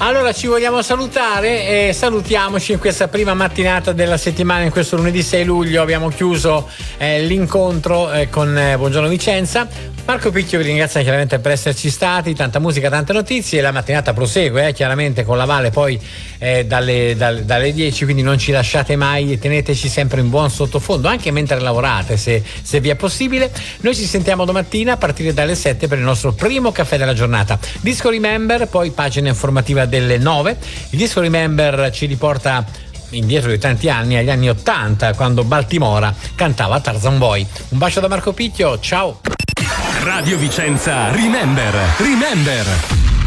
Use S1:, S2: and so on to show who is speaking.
S1: Allora ci vogliamo salutare e salutiamoci in questa prima mattinata della settimana, in questo lunedì 6 luglio. Abbiamo chiuso l'incontro con Buongiorno Vicenza. Marco Picchio vi ringrazia chiaramente per esserci stati, tanta musica, tante notizie. La mattinata prosegue chiaramente con la Vale poi dalle 10, quindi non ci lasciate mai e teneteci sempre in buon sottofondo anche mentre lavorate, se vi è possibile. Noi ci sentiamo domattina a partire dalle 7 per il nostro primo caffè della giornata. Disco Remember, poi pagina informativa delle 9. Il Disco Remember ci riporta indietro di tanti anni, agli anni 80, quando Baltimora cantava Tarzan Boy. Un bacio da Marco Picchio, ciao.
S2: Radio Vicenza Remember.